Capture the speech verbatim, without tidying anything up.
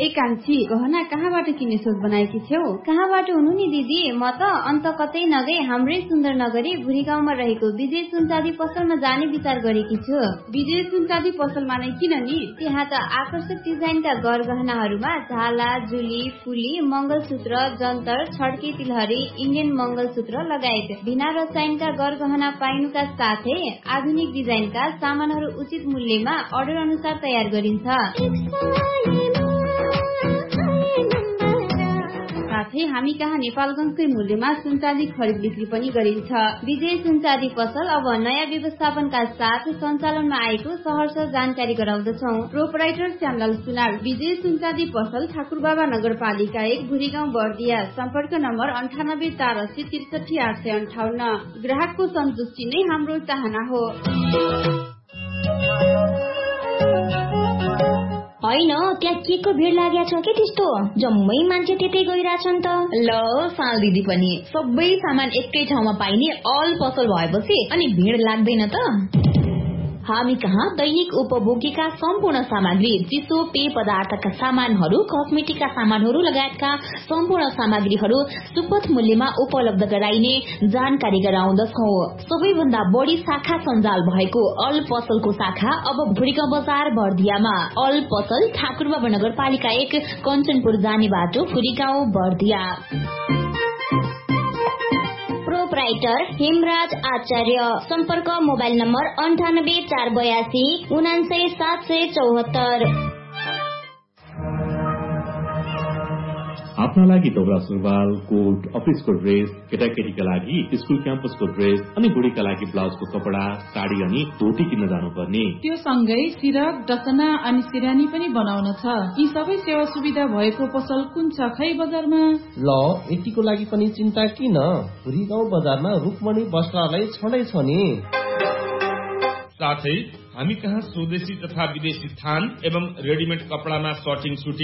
ए कान्छी, गहना कहाँबाट किन्ने सोच बनाएकी छौ? कहाँबाट हुनु नि दिदी, म त अन्त कतै नगई हाम्रै सुन्दर नगरी भुरी गाउँमा रहेको विजय सुनचाँदी पसलमा जाने विचार गरेकी छु। विजय सुनचाँदी पसलमा नै किन नि? त्यहाँ त आकर्षक डिजाइनका गरगहनाहरूमा झाला, जुली, फुली, मंगलसूत्र, जन्तर, छड्के तिलहरी, इन्डियन मंगलसूत्र लगायत बिना रसायनका गरगहना पाइनुका साथै आधुनिक डिजाइनका सामानहरू उचित मूल्यमा अर्डर अनुसार तयार गरिन्छ। साथै हामी कहाँ नेपालगञ्जकै मूल्यमा सुनचाँदी खरिद बिक्री पनि गरिन्छ। विजय सुनचाँदी पसल अब नयाँ व्यवस्थापनका साथ सञ्चालनमा आएको सहर्ष जानकारी गराउँदछौ। प्रोपराइटर श्यामलाल सुनार, विजय सुनचाँदी पसल ठाकुरबाबा नगरपालिका एक भुरीगाउँ बर्दिया। सम्पर्क नम्बर अन्ठानब्बे चार अस्सी त्रिसठी आठ सय अन्ठाउन्न। ग्राहकको सन्तुष्टि नै हाम्रो चाहना हो। होइन, त्यहाँ के को भिड लागेको छ के त्यस्तो? जम्मै मान्छे त्यतै गइरहेछन् त। ल साल दिदी पनि सबै सामान एकै ठाउँमा पाइने अल पसल भएपछि अनि भिड लाग्दैन त। हामी कहाँ दैनिक उपभोगीका सम्पूर्ण सामग्री, चिसो पेय पदार्थका सामानहरू, कस्मेटिकका सामानहरू लगायतका सम्पूर्ण सामग्रीहरू सुपथ मूल्यमा उपलब्ध गराइने जानकारी गराउँदछौ। सबैभन्दा बढी शाखा सञ्जाल भएको अल पसलको शाखा अब भुरीगाउँ बजार बर्दियामा। अल पसल ठाकुरबाबा नगरपालिका एक कञ्चनपुर जाने बाटो भुरीगाउँ बर्दिया। प्रोपराइटर हेमराज आचार्य। सम्पर्क मोबाइल नम्बर अन्ठानब्बे चार बयासी उनान्सय सात सय चौहत्तर। आफ्ना लागि दौरा सुरुवाल, कोट, अफिसको ड्रेस, केटाकेटीका लागि स्कुल क्याम्पसको ड्रेस अनि बुढीका लागि ब्लाउजको कपडा, साडी अनि धोती किन्न जानुपर्ने। त्यो सँगै सिरक, डसना अनि सिरानी पनि बनाउन छ। यी सबै सेवा सुविधा भएको पसल कुन छ खै बजारमा? ल यतिको लागि पनि चिन्ता किन? भुरीगाउँ बजारमा रुकमणी वस्त्रालय छँदै छ नि। साथै हामी कहाँ स्वदेशी तथा विदेशी थान एवं रेडिमेड कपडामा कटिङ सुटिङ